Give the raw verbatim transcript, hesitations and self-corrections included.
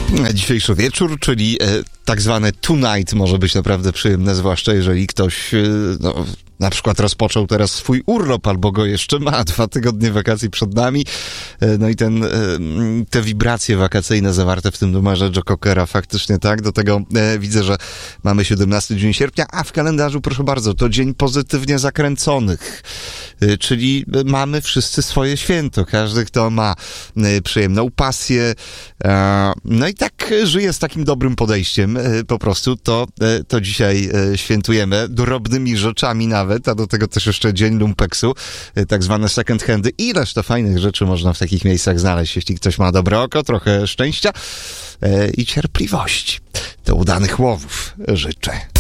Dzisiejszy wieczór, czyli e, tak zwane tonight może być naprawdę przyjemne, zwłaszcza jeżeli ktoś e, no, na przykład rozpoczął teraz swój urlop albo go jeszcze ma, dwa tygodnie wakacji przed nami. E, no i ten, e, te wibracje wakacyjne zawarte w tym numerze Joe Cockera faktycznie tak. Do tego e, widzę, że mamy siedemnastego dzień sierpnia, a w kalendarzu, proszę bardzo, to dzień pozytywnie zakręconych. E, czyli mamy wszyscy swoje święto. Każdy, kto ma e, przyjemną pasję, e, no i tak żyje z takim dobrym podejściem po prostu, to, to dzisiaj świętujemy drobnymi rzeczami nawet, a do tego też jeszcze dzień lumpeksu, tak zwane second handy. Ileż to fajnych rzeczy można w takich miejscach znaleźć, jeśli ktoś ma dobre oko, trochę szczęścia i cierpliwości. Do udanych łowów życzę.